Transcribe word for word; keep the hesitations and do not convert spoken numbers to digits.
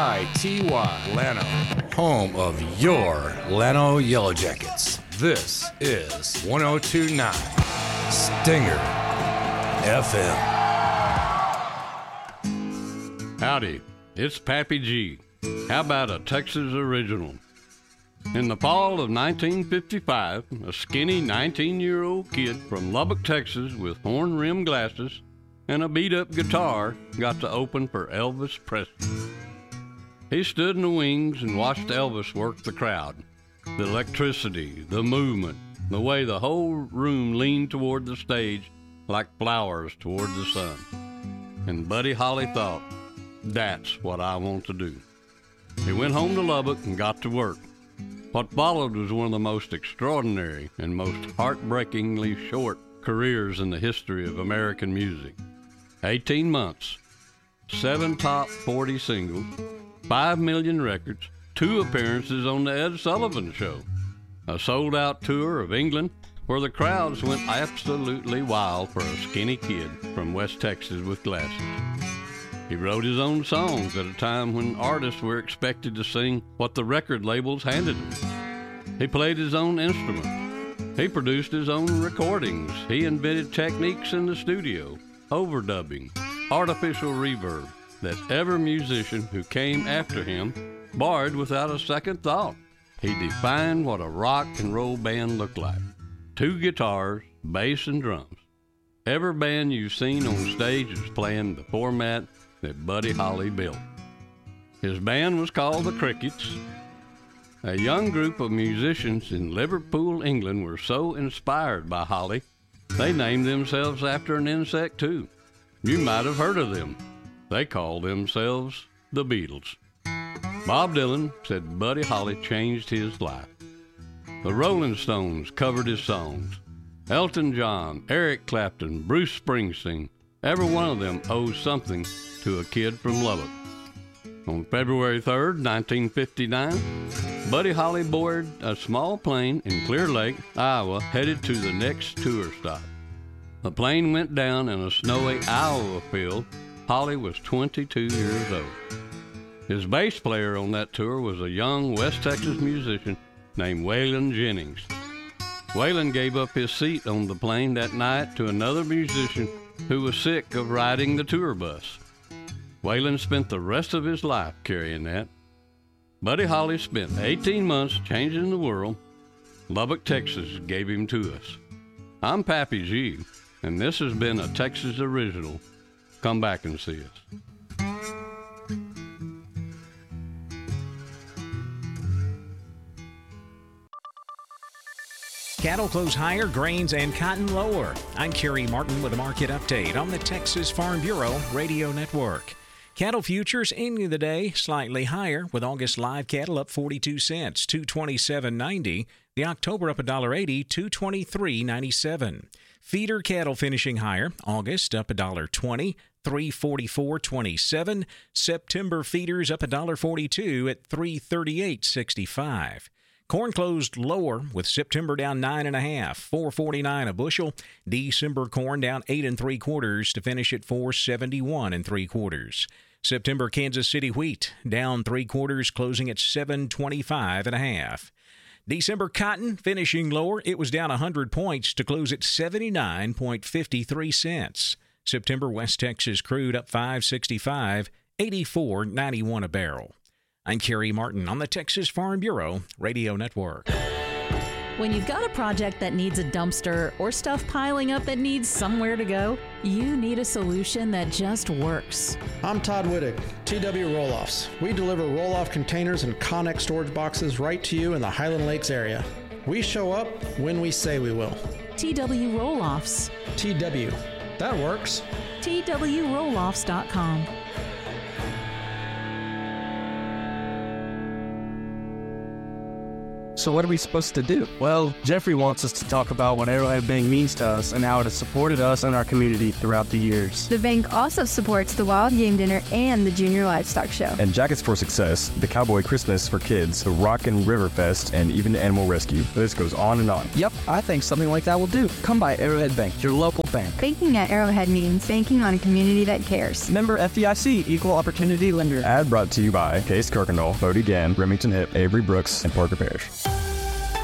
I T Y, Llano, home of your Llano Yellow Jackets. This is one oh two point nine Stinger F M. Howdy, it's Pappy G. How about a Texas original? In the fall of nineteen fifty-five, a skinny nineteen-year-old kid from Lubbock, Texas with horn-rimmed glasses and a beat-up guitar got to open for Elvis Presley. He stood in the wings and watched Elvis work the crowd. The electricity, the movement, the way the whole room leaned toward the stage like flowers toward the sun. And Buddy Holly thought, that's what I want to do. He went home to Lubbock and got to work. What followed was one of the most extraordinary and most heartbreakingly short careers in the history of American music. eighteen months, seven top forty singles, five million records, two appearances on the Ed Sullivan Show, a sold-out tour of England where the crowds went absolutely wild for a skinny kid from West Texas with glasses. He wrote his own songs at a time when artists were expected to sing what the record labels handed him. He played his own instrument. He produced his own recordings. He invented techniques in the studio, overdubbing, artificial reverb, that every musician who came after him borrowed without a second thought. He defined what a rock and roll band looked like. Two guitars, bass, and drums. Every band you've seen on stage is playing the format that Buddy Holly built. His band was called the Crickets. A young group of musicians in Liverpool, England were so inspired by Holly, they named themselves after an insect too. You might have heard of them. They called themselves the Beatles. Bob Dylan said Buddy Holly changed his life. The Rolling Stones covered his songs. Elton John, Eric Clapton, Bruce Springsteen, every one of them owes something to a kid from Lubbock. On February third, nineteen fifty-nine, Buddy Holly boarded a small plane in Clear Lake, Iowa, headed to the next tour stop. The plane went down in a snowy Iowa field. Holly was twenty-two years old. His bass player on that tour was a young West Texas musician named Waylon Jennings. Waylon gave up his seat on the plane that night to another musician who was sick of riding the tour bus. Waylon spent the rest of his life carrying that. Buddy Holly spent eighteen months changing the world. Lubbock, Texas gave him to us. I'm Pappy G, and this has been a Texas original. Come back and see us. Cattle close higher, grains and cotton lower. I'm Kerry Martin with a market update on the Texas Farm Bureau Radio Network. Cattle futures ending the day slightly higher, with August live cattle up forty-two cents, two twenty-seven ninety. The October up one dollar eighty, two twenty-three ninety-seven. Feeder cattle finishing higher, August up one dollar twenty, three forty-four twenty-seven. September feeders up one dollar forty-two at three thirty-eight sixty-five. Corn closed lower, with September down nine and a half, four forty-nine a bushel. December corn down eight and three quarters to finish at four seventy-one and three quarters. September Kansas City wheat down three quarters, closing at seven twenty-five and a half. December cotton finishing lower. It was down one hundred points to close at seventy-nine fifty-three cents. September West Texas crude up five sixty-five, eighty-four ninety-one a barrel. I'm Kerry Martin on the Texas Farm Bureau Radio Network. When you've got a project that needs a dumpster or stuff piling up that needs somewhere to go, you need a solution that just works. I'm Todd Wittig, T W Roll-Offs. We deliver roll-off containers and Connex storage boxes right to you in the Highland Lakes area. We show up when we say we will. T W Roll-Offs. T W. That works. T W roll offs dot com. So what are we supposed to do? Well, Jeffrey wants us to talk about what Arrowhead Bank means to us and how it has supported us and our community throughout the years. The bank also supports the Wild Game Dinner and the Junior Livestock Show. And Jackets for Success, the Cowboy Christmas for kids, the Rockin' River Fest, and even Animal Rescue. The list goes on and on. Yep, I think something like that will do. Come by Arrowhead Bank, your local bank. Banking at Arrowhead means banking on a community that cares. Member F D I C, Equal Opportunity Lender. Ad brought to you by Case Kirkendall, Bodie Gann, Remington Hip, Avery Brooks, and Parker Parish.